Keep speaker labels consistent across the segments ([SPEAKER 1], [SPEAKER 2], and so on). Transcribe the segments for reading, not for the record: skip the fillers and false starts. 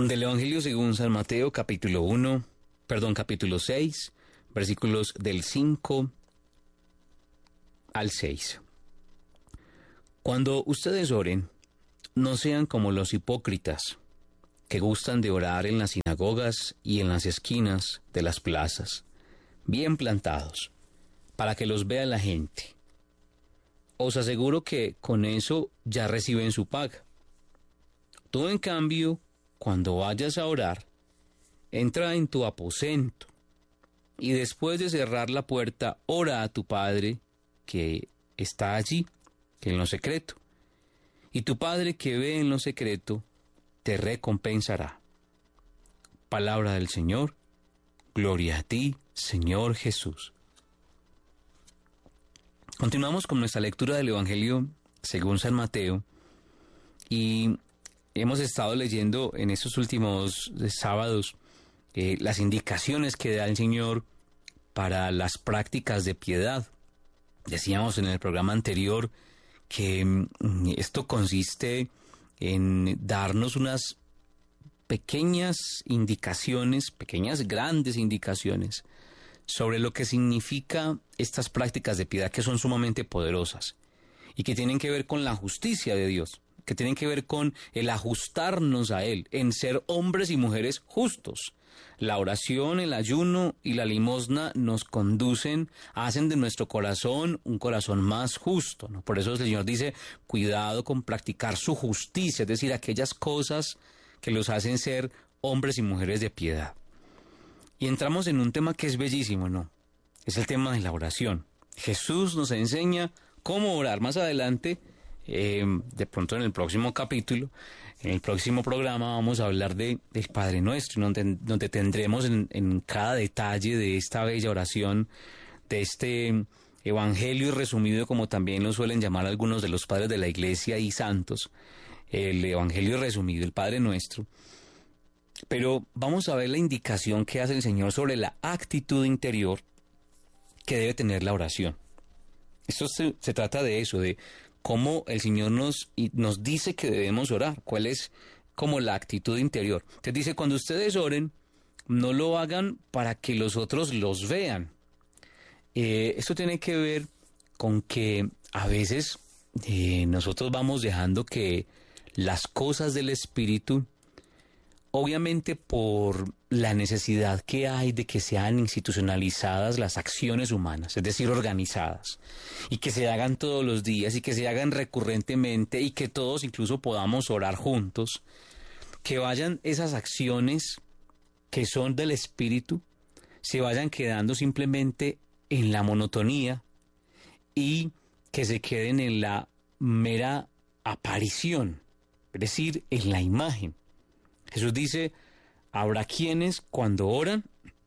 [SPEAKER 1] Del Evangelio según San Mateo, capítulo 6, versículos del 5 al 6. Cuando ustedes oren, no sean como los hipócritas, que gustan de orar en las sinagogas y en las esquinas de las plazas, bien plantados, para que los vea la gente. Os aseguro que con eso ya reciben su paga. Tú, en cambio, cuando vayas a orar, entra en tu aposento y después de cerrar la puerta, ora a tu Padre que está allí, que en lo secreto. Y tu Padre que ve en lo secreto, te recompensará. Palabra del Señor. Gloria a ti, Señor Jesús. Continuamos con nuestra lectura del Evangelio según San Mateo y hemos estado leyendo en estos últimos sábados las indicaciones que da el Señor para las prácticas de piedad. Decíamos en el programa anterior que esto consiste en darnos unas pequeñas indicaciones, pequeñas grandes indicaciones sobre lo que significa estas prácticas de piedad, que son sumamente poderosas y que tienen que ver con la justicia de Dios, que tienen que ver con el ajustarnos a Él, en ser hombres y mujeres justos. La oración, el ayuno y la limosna nos conducen, hacen de nuestro corazón un corazón más justo, ¿no? Por eso el Señor dice, cuidado con practicar su justicia, es decir, aquellas cosas que los hacen ser hombres y mujeres de piedad. Y entramos en un tema que es bellísimo, ¿no? Es el tema de la oración. Jesús nos enseña cómo orar. Más adelante, de pronto en el próximo capítulo, en el próximo programa vamos a hablar del Padre Nuestro, donde tendremos en cada detalle de esta bella oración, de este Evangelio resumido, como también lo suelen llamar algunos de los padres de la Iglesia y santos, el Evangelio resumido, el Padre Nuestro. Pero vamos a ver la indicación que hace el Señor sobre la actitud interior que debe tener la oración. Esto se trata de eso, de cómo el Señor nos dice que debemos orar, cuál es como la actitud interior. Entonces dice, cuando ustedes oren, no lo hagan para que los otros los vean. Esto tiene que ver con que a veces nosotros vamos dejando que las cosas del Espíritu, obviamente por la necesidad que hay de que sean institucionalizadas las acciones humanas, es decir, organizadas, y que se hagan todos los días y que se hagan recurrentemente y que todos incluso podamos orar juntos, que vayan esas acciones que son del Espíritu, se vayan quedando simplemente en la monotonía y que se queden en la mera aparición, es decir, en la imagen. Jesús dice, habrá quienes cuando oran,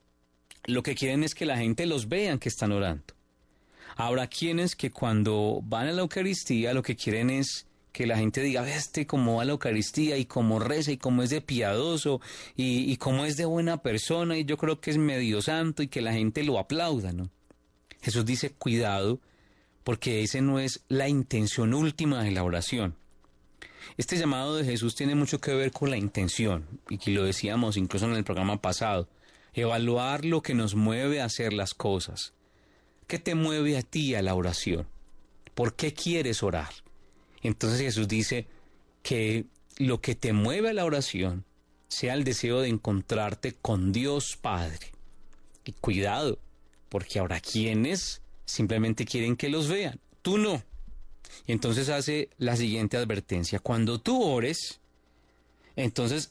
[SPEAKER 1] lo que quieren es que la gente los vea que están orando. Habrá quienes que cuando van a la Eucaristía, lo que quieren es que la gente diga, ve cómo va a la Eucaristía y cómo reza y cómo es de piadoso y cómo es de buena persona y yo creo que es medio santo y que la gente lo aplauda, ¿no? Jesús dice, cuidado, porque esa no es la intención última de la oración. Este llamado de Jesús tiene mucho que ver con la intención, y que lo decíamos incluso en el programa pasado, evaluar lo que nos mueve a hacer las cosas. ¿Qué te mueve a ti a la oración? ¿Por qué quieres orar? Entonces Jesús dice que lo que te mueve a la oración sea el deseo de encontrarte con Dios Padre. Y cuidado, porque habrá quienes simplemente quieren que los vean, tú no. Y entonces hace la siguiente advertencia, cuando tú ores, entonces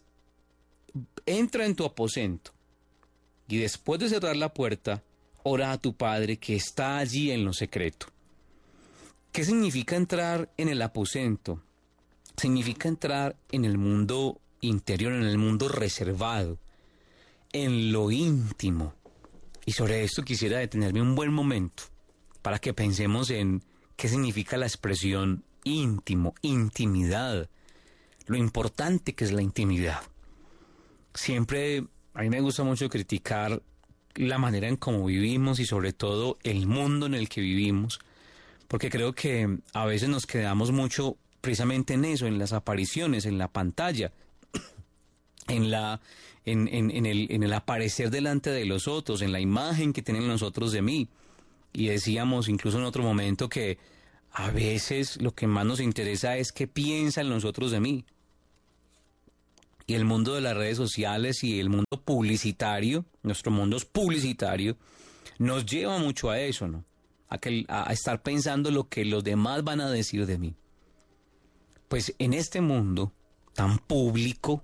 [SPEAKER 1] entra en tu aposento y después de cerrar la puerta, ora a tu Padre que está allí en lo secreto. ¿Qué significa entrar en el aposento? Significa entrar en el mundo interior, en el mundo reservado, en lo íntimo. Y sobre esto quisiera detenerme un buen momento para que pensemos en ¿qué significa la expresión íntimo, intimidad? Lo importante que es la intimidad. Siempre a mí me gusta mucho criticar la manera en cómo vivimos y sobre todo el mundo en el que vivimos, porque creo que a veces nos quedamos mucho precisamente en eso, en las apariciones, en la pantalla. en el aparecer delante de los otros, en la imagen que tienen los otros de mí. Y decíamos incluso en otro momento que a veces lo que más nos interesa es qué piensan los otros de mí. Y el mundo de las redes sociales y el mundo publicitario, nuestro mundo es publicitario, nos lleva mucho a eso, ¿no? A estar pensando lo que los demás van a decir de mí. Pues en este mundo tan público,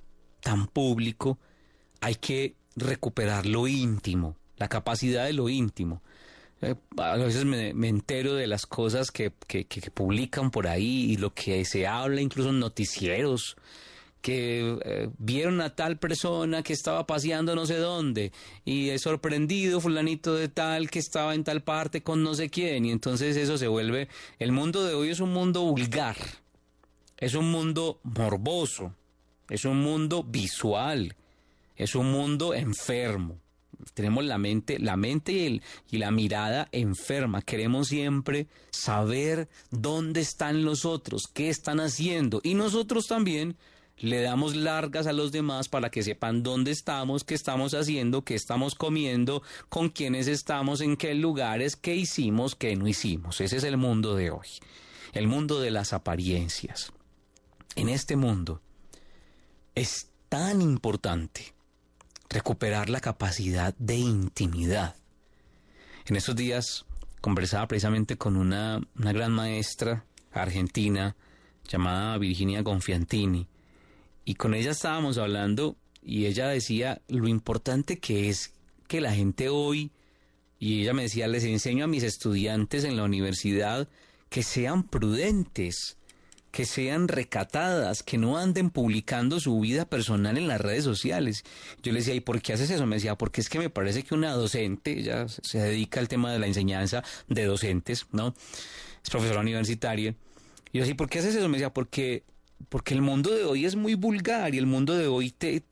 [SPEAKER 1] hay que recuperar lo íntimo, la capacidad de lo íntimo. A veces me entero de las cosas que publican por ahí y lo que se habla incluso en noticieros, que vieron a tal persona que estaba paseando no sé dónde y es sorprendido fulanito de tal que estaba en tal parte con no sé quién, y entonces eso se vuelve... El mundo de hoy es un mundo vulgar, es un mundo morboso, es un mundo visual, es un mundo enfermo. Tenemos la mente y la mirada enferma. Queremos siempre saber dónde están los otros, qué están haciendo, y nosotros también le damos largas a los demás para que sepan dónde estamos, qué estamos haciendo, qué estamos comiendo, con quiénes estamos, en qué lugares, qué hicimos, qué no hicimos. Ese es el mundo de hoy, el mundo de las apariencias. En este mundo es tan importante recuperar la capacidad de intimidad. En estos días conversaba precisamente con una gran maestra argentina llamada Virginia Gonfiantini, y con ella estábamos hablando y ella decía lo importante que es que la gente hoy, y ella me decía, les enseño a mis estudiantes en la universidad que sean prudentes, que sean recatadas, que no anden publicando su vida personal en las redes sociales. Yo le decía, ¿y por qué haces eso? Me decía, porque es que me parece que una docente, ella se dedica al tema de la enseñanza de docentes, ¿no? Es profesora universitaria. Y yo decía, ¿por qué haces eso? Me decía, porque el mundo de hoy es muy vulgar y el mundo de hoy te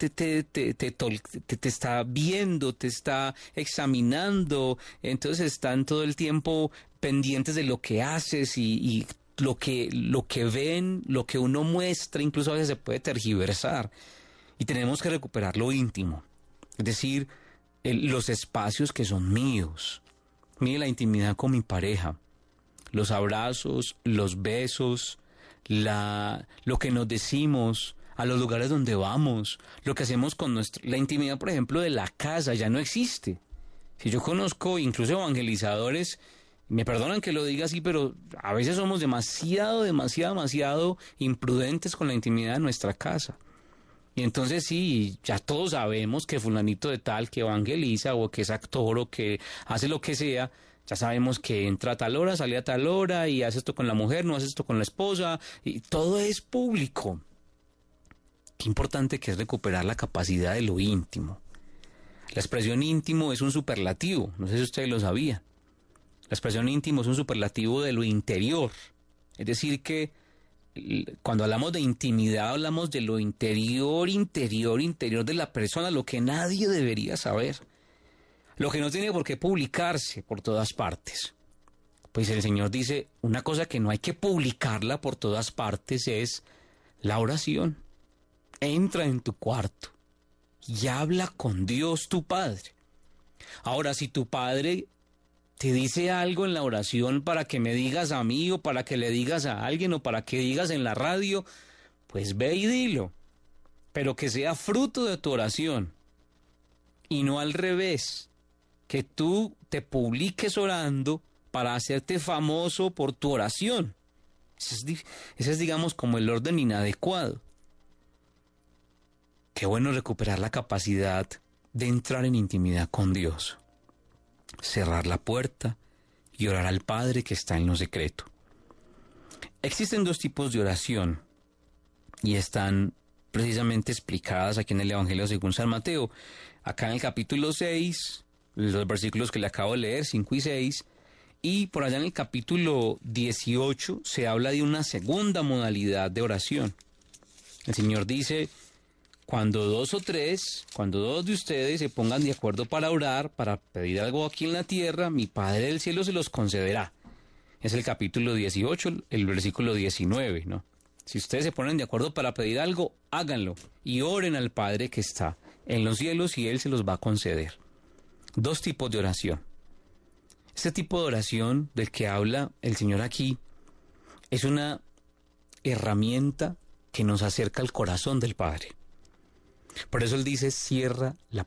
[SPEAKER 1] está viendo, te está examinando, entonces están todo el tiempo pendientes de lo que haces y lo que ven, lo que uno muestra, incluso a veces se puede tergiversar. Y tenemos que recuperar lo íntimo, es decir, los espacios que son míos. Mire la intimidad con mi pareja, los abrazos, los besos, lo que nos decimos, a los lugares donde vamos, lo que hacemos con la intimidad, por ejemplo, de la casa, ya no existe. Si yo conozco incluso evangelizadores, me perdonan que lo diga así, pero a veces somos demasiado imprudentes con la intimidad de nuestra casa. Y entonces sí, ya todos sabemos que fulanito de tal que evangeliza o que es actor o que hace lo que sea, ya sabemos que entra a tal hora, sale a tal hora y hace esto con la mujer, no hace esto con la esposa, y todo es público. Qué importante que es recuperar la capacidad de lo íntimo. La expresión íntimo es un superlativo, no sé si ustedes lo sabían. La expresión íntimo es un superlativo de lo interior. Es decir que cuando hablamos de intimidad hablamos de lo interior de la persona, lo que nadie debería saber. Lo que no tiene por qué publicarse por todas partes. Pues el Señor dice, una cosa que no hay que publicarla por todas partes es la oración. Entra en tu cuarto y habla con Dios tu Padre. Ahora, si tu Padre te dice algo en la oración para que me digas a mí o para que le digas a alguien o para que digas en la radio, pues ve y dilo. Pero que sea fruto de tu oración y no al revés. Que tú te publiques orando para hacerte famoso por tu oración. Ese es, digamos, como el orden inadecuado. Qué bueno recuperar la capacidad de entrar en intimidad con Dios. Cerrar la puerta y orar al Padre que está en lo secreto. Existen dos tipos de oración y están precisamente explicadas aquí en el Evangelio según San Mateo. Acá en el capítulo 6... los versículos que le acabo de leer, 5 y 6, y por allá en el capítulo 18 se habla de una segunda modalidad de oración. El Señor dice, cuando dos de ustedes se pongan de acuerdo para orar, para pedir algo aquí en la tierra, mi Padre del cielo se los concederá. Es el capítulo 18, el versículo 19, ¿no? Si ustedes se ponen de acuerdo para pedir algo, háganlo y oren al Padre que está en los cielos y Él se los va a conceder. 2 tipos de oración. Este tipo de oración del que habla el Señor aquí es una herramienta que nos acerca al corazón del Padre. Por eso Él dice, cierra la